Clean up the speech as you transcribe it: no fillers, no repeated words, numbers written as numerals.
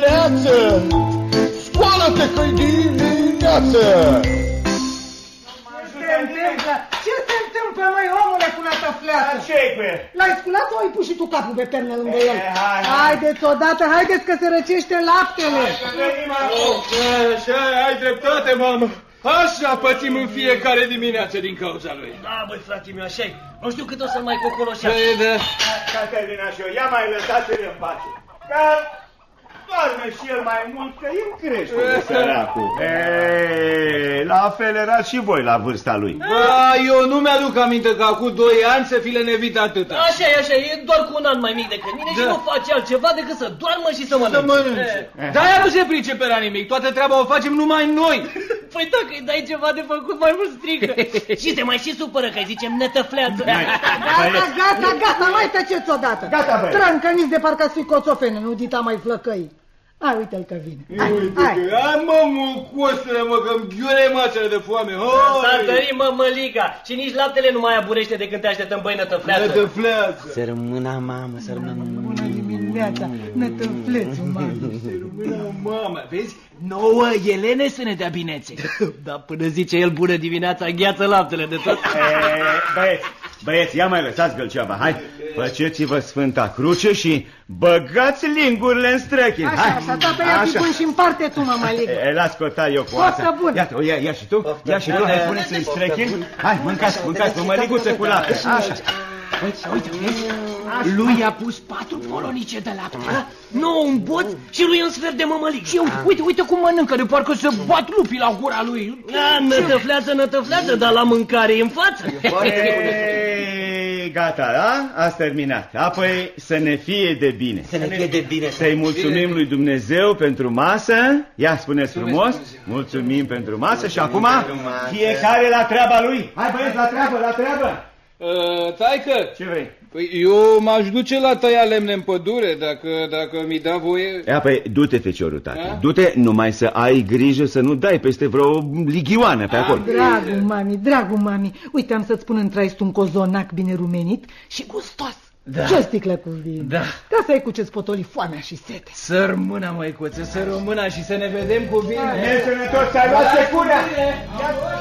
tăfleață! Scoală-te că-i dimineață! Ce se întâmplă, măi, omule, cu nătăfleață? Ce-i cu el? L-ai sculat sau ai pus și tu capul pe pernă lângă el? Haideți odată, haideți că se răcește laptele. Așa, ai dreptate, mamă. Așa pățim în fiecare dimineață din cauza lui. Da, băi, frate meu, așa-i. Nu știu cât o să-l mai cocoloșească. Da. Caterina și eu, ia mai lăsați-l în pace. Că doarme și el mai mult, că el crește, săracul. La fel erați și voi la vârsta lui. Eu nu mi-aduc aminte că acum 2 ani să fi lenevit atâta. Așa e doar cu un an mai mic decât mine și nu face altceva decât să doarmă și să mănânce. Dar ea nu se pricepe la nimic, toată treaba o facem numai noi. Păi dacă îi dai ceva de făcut, mai mult strică. Și se mai și supără că îi zicem nătăfleață. Gata, mai tăceți odată. Gata, băi. Trâncăniți de parcă ați fi coțofene, nu dita mai flăcăi. Hai, uite-l că vine. Hai, mă, mucosule, mă, că-mi ghiure mațele de foame. S-a tărit, mă, măliga. Și nici laptele nu mai aburește de când te așteptăm, băi, nătăfleață. Nătăfleață. Să rămână, mamă, să rămână. Bună dimineața, nătăflețul, mamă. Mamă, vezi? Nouă Elene să ne dea binețe. Dar până zice el bună dimineața, gheață laptele de tot. Băieți, ia mai lăsați gălceava, hai. Făceți-vă Sfânta Cruce și băgați lingurile în străchini. Așa, tata, ia și și împarte tu, mă, măligă. Las cota eu cu asta. Iată, ia și tu, hai, puneți în străchini. Hai, mâncați, o măliguță cu lapte. Așa. Uite, lui a pus 4 polonice de lapte, 9 un boț și lui un sfert de mămălig. Și uite cum mănâncă, de parcă se bat lupii la gura lui. Nătăfleață, dar la mâncare e în față. Gata, da? Ați terminat. Apoi să ne fie de bine. Să ne fie de bine. Să-i mulțumim lui Dumnezeu pentru masă. Ia, spuneți frumos. Mulțumim pentru masă și acum fiecare la treaba lui. Hai, băieți, la treabă. Taică, ce vrei? Păi eu m-aș duce la tăia lemne în pădure, dacă mi da voie. Păi du-te, feciorul, tată. Du-te, numai să ai grijă să nu dai peste vreo lighioană pe acolo. Dragul mami, uite, am să-ți spun în trai un cozonac bine rumenit și gustos. Da. Ce o sticlă cu vin. Da. Ca să ai cu ce-ți potoli foamea și sete. Să rămână, măicuță, să rămână și să ne vedem cu bine. Ne sănătos, să ai luat secura.